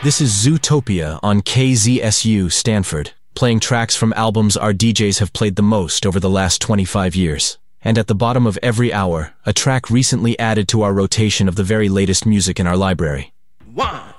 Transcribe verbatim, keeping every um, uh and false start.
This is Zootopia on K Z S U Stanford, playing tracks from albums our D Js have played the most over the last twenty-five years. And at the bottom of every hour, a track recently added to our rotation of the very latest music in our library. One.